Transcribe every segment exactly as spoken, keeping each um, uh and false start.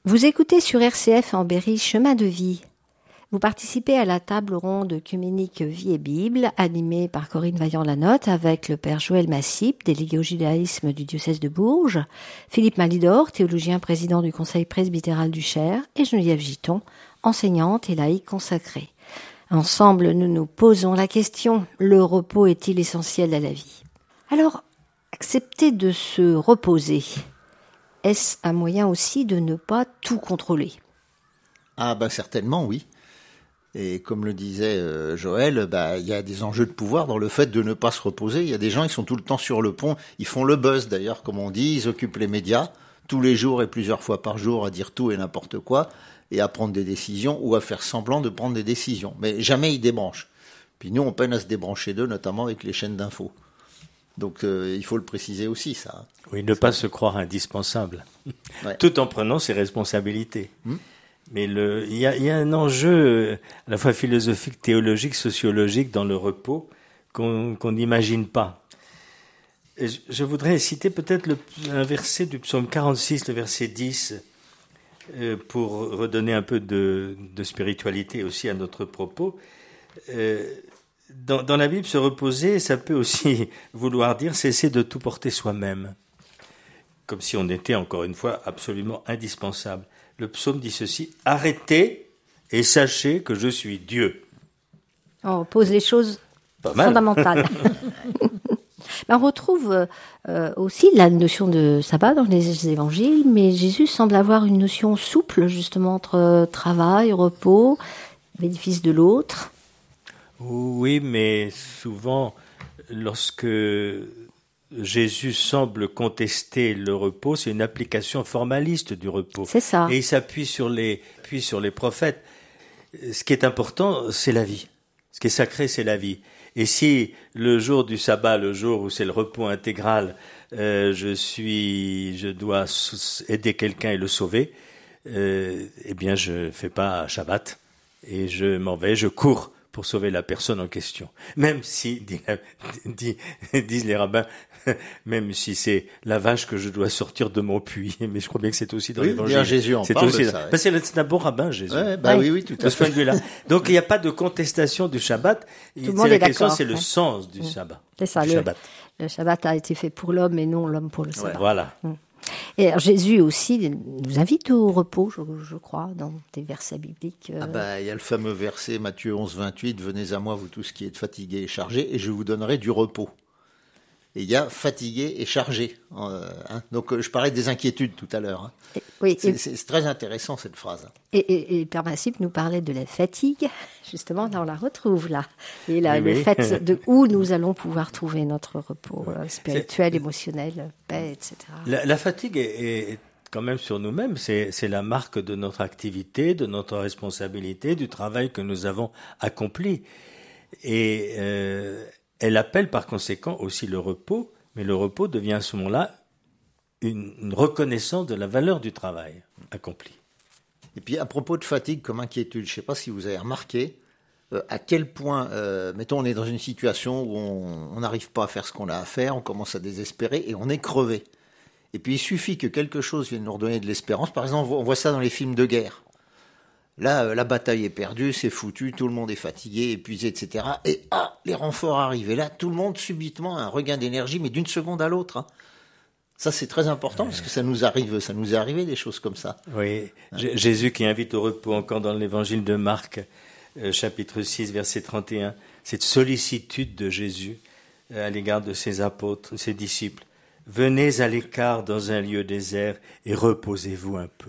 Vous écoutez sur R C F en Berry Chemin de vie. Vous participez à la table ronde œcuménique Vie et Bible, animée par Corinne Vaillant-Lanotte avec le père Joël Massip, délégué au judaïsme du diocèse de Bourges, Philippe Malidor, théologien président du conseil presbytéral du Cher, et Geneviève Giton, enseignante et laïque consacrée. Ensemble, nous nous posons la question, le repos est-il essentiel à la vie ? Alors, accepter de se reposer, est-ce un moyen aussi de ne pas tout contrôler ? Ah ben certainement oui. Et comme le disait euh, Joël, bah, il y a des enjeux de pouvoir dans le fait de ne pas se reposer. Il y a des gens qui sont tout le temps sur le pont, ils font le buzz d'ailleurs, comme on dit, ils occupent les médias tous les jours et plusieurs fois par jour à dire tout et n'importe quoi et à prendre des décisions ou à faire semblant de prendre des décisions. Mais jamais ils débranchent. Puis nous, on peine à se débrancher d'eux, notamment avec les chaînes d'infos. Donc euh, il faut le préciser aussi, ça. Oui, ne pas se croire indispensable, Ouais. tout en prenant ses responsabilités. Hum. Mais le, il y a, il y a un enjeu à la fois philosophique, théologique, sociologique dans le repos qu'on, qu'on n'imagine pas. Et je, je voudrais citer peut-être le, un verset du psaume quarante-six, le verset dix, euh, pour redonner un peu de, de spiritualité aussi à notre propos. Euh, Dans, dans la Bible, se reposer, ça peut aussi vouloir dire cesser de tout porter soi-même, comme si on était, encore une fois, absolument indispensable. Le psaume dit ceci, « Arrêtez et sachez que je suis Dieu. » On pose les choses Pas mal. fondamentales. Ben, on retrouve euh, aussi la notion de sabbat dans les évangiles, mais Jésus semble avoir une notion souple, justement, entre travail, repos, bénéfice de l'autre. Oui, mais souvent, lorsque Jésus semble contester le repos, c'est une application formaliste du repos. C'est ça. Et il s'appuie sur les, appuie sur les prophètes. Ce qui est important, c'est la vie. Ce qui est sacré, c'est la vie. Et si le jour du sabbat, le jour où c'est le repos intégral, euh, je suis, je dois aider quelqu'un et le sauver, euh, eh bien, je fais pas Shabbat et je m'en vais, je cours pour sauver la personne en question. Même si, dit, dit, disent les rabbins, même si c'est la vache que je dois sortir de mon puits. Mais je crois bien que c'est aussi dans Oui, l'évangile. bien Jésus en c'est parle aussi de dans... ça. Ouais. Parce que c'est un bon rabbin, Jésus. Ouais, bah Ouais. oui, oui, tout De à ce point fait. de vue-là. Donc, il n'y a pas de contestation du Shabbat. Tout le C'est monde la est question, d'accord, c'est le ouais. sens du Mmh. Shabbat. C'est ça, du le, Shabbat. le Shabbat a été fait pour l'homme et non l'homme pour le sabbat. Voilà. Et alors, Jésus aussi nous invite au repos, je, je crois, dans des versets bibliques. euh, Ah bah, il y a le fameux verset Matthieu onze, vingt-huit, « Venez à moi, vous tous qui êtes fatigués et chargés, et je vous donnerai du repos. » Et il y a fatigué et chargé. Euh, hein. Donc, euh, je parlais des inquiétudes tout à l'heure. Hein. et- oui, C'est, et, c'est, c'est très intéressant, cette phrase. et, et, et Père Massip nous parlait de la fatigue. Justement, là, on la retrouve, là. Et là, Oui, le oui. fait de où nous allons pouvoir trouver notre repos euh, spirituel, émotionnel, paix, et cetera. La, la fatigue est, est quand même sur nous-mêmes. C'est, c'est la marque de notre activité, de notre responsabilité, du travail que nous avons accompli. Et euh, elle appelle par conséquent aussi le repos, mais le repos devient à ce moment-là une, une reconnaissance de la valeur du travail accompli. Et puis, à propos de fatigue comme inquiétude, je ne sais pas si vous avez remarqué euh, à quel point, euh, mettons, on est dans une situation où on n'arrive pas à faire ce qu'on a à faire, on commence à désespérer et on est crevé. Et puis, il suffit que quelque chose vienne nous redonner de l'espérance. Par exemple, on voit ça dans les films de guerre. Là, euh, la bataille est perdue, c'est foutu, tout le monde est fatigué, épuisé, et cetera. Et ah, les renforts arrivent. Et là, tout le monde, subitement, a un regain d'énergie, mais d'une seconde à l'autre. Hein. Ça, c'est très important, parce que ça nous arrive, ça nous est arrivé, des choses comme ça. Oui, J- Jésus qui invite au repos encore dans l'évangile de Marc, euh, chapitre six, verset trente et un, cette sollicitude de Jésus euh, à l'égard de ses apôtres, ses disciples. « Venez à l'écart dans un lieu désert et reposez-vous un peu. »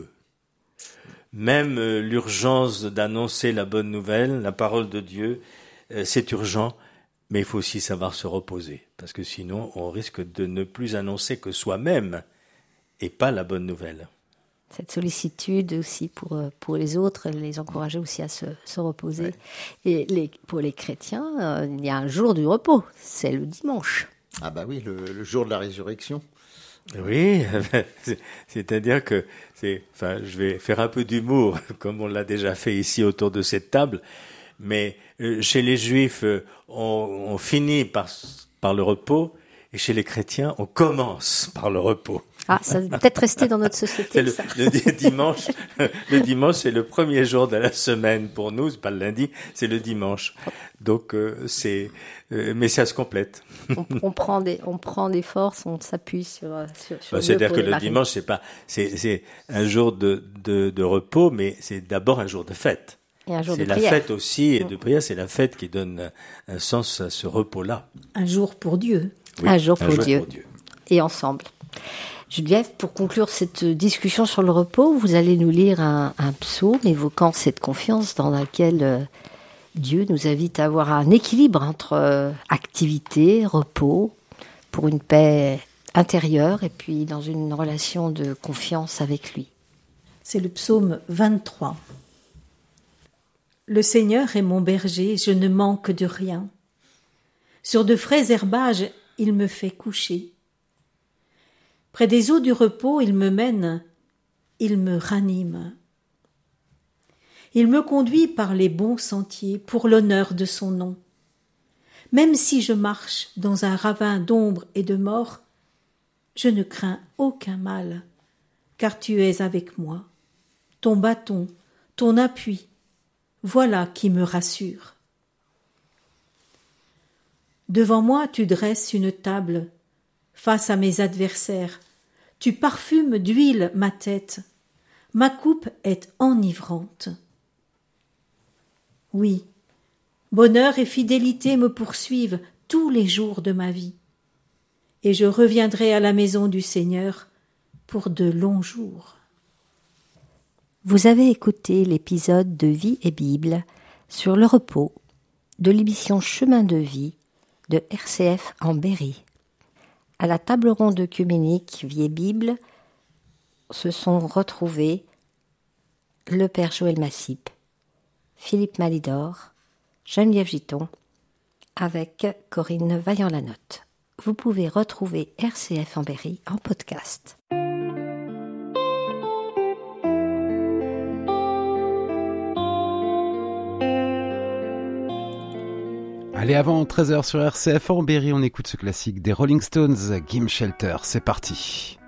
Même euh, l'urgence d'annoncer la bonne nouvelle, la parole de Dieu, euh, c'est urgent, mais il faut aussi savoir se reposer, parce que sinon on risque de ne plus annoncer que soi-même et pas la bonne nouvelle. Cette sollicitude aussi pour, euh, pour les autres, les encourager aussi à se, se reposer. Ouais. Et les, pour les chrétiens, euh, il y a un jour du repos, c'est le dimanche. Ah bah oui, le, le jour de la résurrection. Oui, c'est-à-dire que c'est, enfin, je vais faire un peu d'humour, comme on l'a déjà fait ici autour de cette table, mais euh, chez les Juifs, euh, on, on finit par, par le repos, et chez les chrétiens, on commence par le repos. Ah, ça va peut-être rester dans notre société. Le, ça. le dimanche, le dimanche, c'est le premier jour de la semaine pour nous. C'est pas le lundi, c'est le dimanche. Donc euh, c'est, euh, mais ça se complète. On, on prend des, on prend des forces, on s'appuie sur. sur, sur bah, c'est-à-dire que le marines. dimanche, c'est pas, c'est, c'est un jour de, de, de repos, mais c'est d'abord un jour de fête. Et un jour c'est de la prière. fête aussi et de prière. C'est la fête qui donne un sens à ce repos-là. Un jour pour Dieu. Oui, un jour, un pour, jour Dieu. pour Dieu. Et ensemble. Geneviève, pour conclure cette discussion sur le repos, vous allez nous lire un, un psaume évoquant cette confiance dans laquelle euh, Dieu nous invite à avoir un équilibre entre euh, activité, repos, pour une paix intérieure et puis dans une relation de confiance avec lui. C'est le psaume vingt-trois. Le Seigneur est mon berger, je ne manque de rien. Sur de frais herbages, il me fait coucher. Près des eaux du repos, il me mène, il me ranime. Il me conduit par les bons sentiers pour l'honneur de son nom. Même si je marche dans un ravin d'ombre et de mort, je ne crains aucun mal, car tu es avec moi. Ton bâton, ton appui, voilà qui me rassure. Devant moi, tu dresses une table, face à mes adversaires, tu parfumes d'huile ma tête, ma coupe est enivrante. Oui, bonheur et fidélité me poursuivent tous les jours de ma vie, et je reviendrai à la maison du Seigneur pour de longs jours. Vous avez écouté l'épisode de Vie et Bible sur le repos de l'émission Chemin de vie de R C F en Berry. À la table ronde œcuménique Vie et Bible se sont retrouvés le Père Joël Massip, Philippe Malidor, Geneviève Giton, avec Corinne Vaillant-Lanotte. Vous pouvez retrouver R C F en Berry en podcast. Allez, avant treize heures sur R C F en Berry, on écoute ce classique des Rolling Stones, Gimme Shelter, c'est parti.